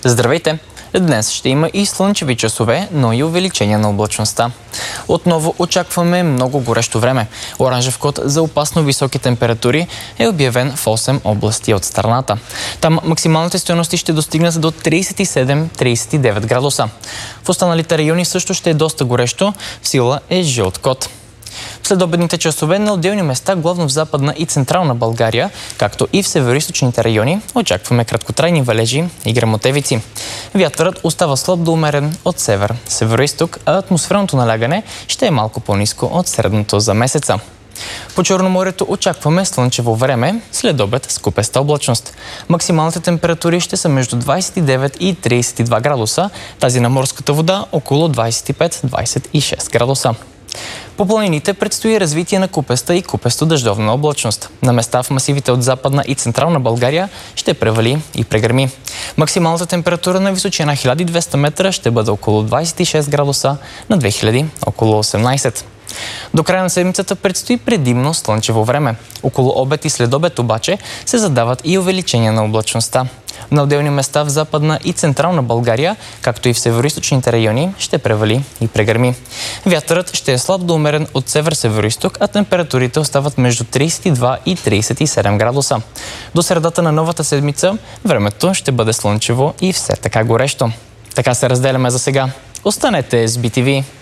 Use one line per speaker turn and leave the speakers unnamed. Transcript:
Здравейте! Днес ще има и слънчеви часове, но и увеличение на облачността. Отново очакваме много горещо време. Оранжев код за опасно високи температури е обявен в 8 области от страната. Там максималните стойности ще достигнат до 37-39 градуса. В останалите райони също ще е доста горещо, в сила е жълт код. В следобедните часове на отделни места, главно в Западна и Централна България, както и в североизточните райони, очакваме краткотрайни валежи и гръмотевици. Вятърът остава слаб до умерен от север, североизток, а атмосферното налягане ще е малко по-ниско от средното за месеца. По Черноморието очакваме слънчево време, след обед с купеста облачност. Максималните температури ще са между 29 и 32 градуса, тази на морската вода около 25-26 градуса. По планините предстои развитие на купеста и купесто-дъждовна облачност. На места в масивите от Западна и Централна България ще превали и прегърми. Максималната температура на височина 1200 метра ще бъде около 26 градуса, на 2000 около 18. До края на седмицата предстои предимно слънчево време. Около обед и следобед обаче се задават и увеличения на облачността. На отделни места в Западна и Централна България, както и в североизточните райони, ще превали и прегърми. Вятърът ще е слаб до умерен от север-североизток, а температурите остават между 32 и 37 градуса. До средата на новата седмица времето ще бъде слънчево и все така горещо. Така се разделяме за сега. Останете с BTV!